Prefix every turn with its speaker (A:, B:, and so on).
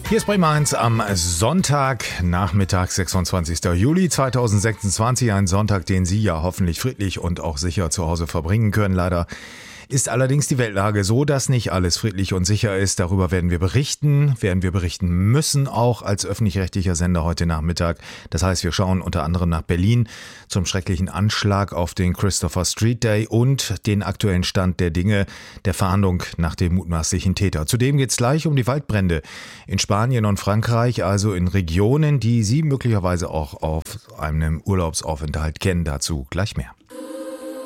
A: Hier ist Bremen 1 am Sonntag, Nachmittag, 26. Juli 2026. Ein Sonntag, den Sie ja hoffentlich friedlich und auch sicher zu Hause verbringen können. Leider ist allerdings die Weltlage so, dass nicht alles friedlich und sicher ist. Darüber werden wir berichten müssen, auch als öffentlich-rechtlicher Sender heute Nachmittag. Das heißt, wir schauen unter anderem nach Berlin zum schrecklichen Anschlag auf den Christopher Street Day und den aktuellen Stand der Dinge der Fahndung nach dem mutmaßlichen Täter. Zudem geht es gleich um die Waldbrände in Spanien und Frankreich, also in Regionen, die Sie möglicherweise auch auf einem Urlaubsaufenthalt kennen. Dazu gleich mehr.